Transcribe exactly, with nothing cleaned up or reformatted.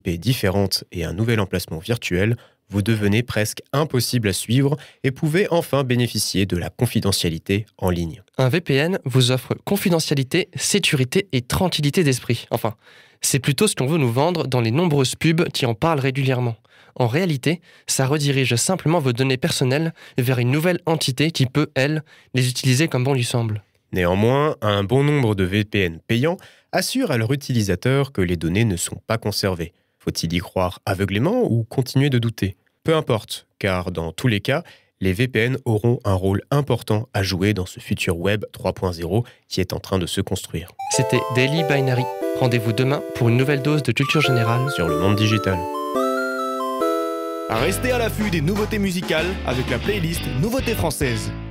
P différentes et un nouvel emplacement virtuel, vous devenez presque impossible à suivre et pouvez enfin bénéficier de la confidentialité en ligne. Un V P N vous offre confidentialité, sécurité et tranquillité d'esprit. Enfin, c'est plutôt ce qu'on veut nous vendre dans les nombreuses pubs qui en parlent régulièrement. En réalité, ça redirige simplement vos données personnelles vers une nouvelle entité qui peut, elle, les utiliser comme bon lui semble. Néanmoins, un bon nombre de V P N payants assurent à leurs utilisateurs que les données ne sont pas conservées. Faut-il y croire aveuglément ou continuer de douter ? Peu importe, car dans tous les cas, les V P N auront un rôle important à jouer dans ce futur web trois point zéro qui est en train de se construire. C'était Daily Binary. Rendez-vous demain pour une nouvelle dose de culture générale sur le monde digital. Restez à l'affût des nouveautés musicales avec la playlist Nouveautés françaises.